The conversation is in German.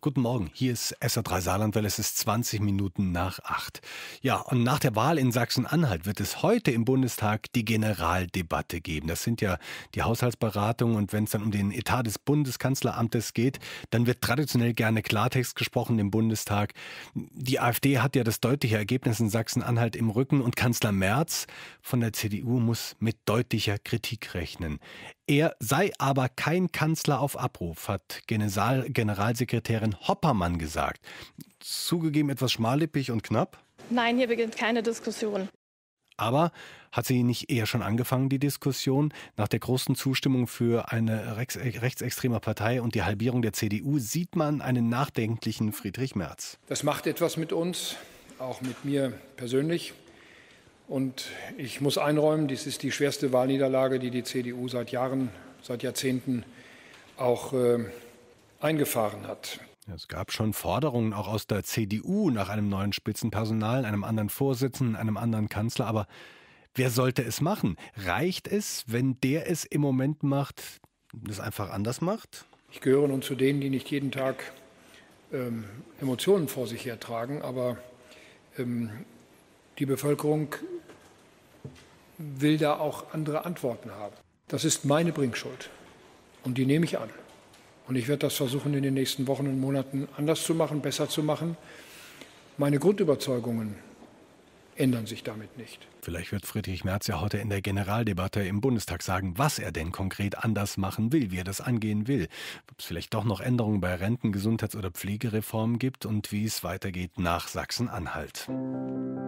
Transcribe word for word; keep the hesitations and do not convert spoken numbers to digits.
Guten Morgen, hier ist S R drei Saarlandwelle, es ist zwanzig Minuten nach acht. Ja, und nach der Wahl in Sachsen-Anhalt wird es heute im Bundestag die Generaldebatte geben. Das sind ja die Haushaltsberatungen, und wenn es dann um den Etat des Bundeskanzleramtes geht, dann wird traditionell gerne Klartext gesprochen im Bundestag. Die AfD hat ja das deutliche Ergebnis in Sachsen-Anhalt im Rücken, und Kanzler Merz von der C D U muss mit deutlicher Kritik rechnen. Er sei aber kein Kanzler auf Abruf, hat General Generalsekretärin Hoppermann gesagt. Zugegeben etwas schmallippig und knapp. Nein, hier beginnt keine Diskussion. Aber hat sie nicht eher schon angefangen, die Diskussion? Nach der großen Zustimmung für eine rechts, rechtsextreme Partei und die Halbierung der C D U sieht man einen nachdenklichen Friedrich Merz. Das macht etwas mit uns, auch mit mir persönlich. Und ich muss einräumen, dies ist die schwerste Wahlniederlage, die die C D U seit Jahren, seit Jahrzehnten auch äh, eingefahren hat. Es gab schon Forderungen auch aus der C D U nach einem neuen Spitzenpersonal, einem anderen Vorsitzenden, einem anderen Kanzler. Aber wer sollte es machen? Reicht es, wenn der es im Moment macht, das einfach anders macht? Ich gehöre nun zu denen, die nicht jeden Tag ähm, Emotionen vor sich hertragen, aber ähm, die Bevölkerung will da auch andere Antworten haben. Das ist meine Bringschuld, und die nehme ich an. Und ich werde das versuchen, in den nächsten Wochen und Monaten anders zu machen, besser zu machen. Meine Grundüberzeugungen ändern sich damit nicht. Vielleicht wird Friedrich Merz ja heute in der Generaldebatte im Bundestag sagen, was er denn konkret anders machen will, wie er das angehen will. Ob es vielleicht doch noch Änderungen bei Renten-, Gesundheits- oder Pflegereformen gibt und wie es weitergeht nach Sachsen-Anhalt.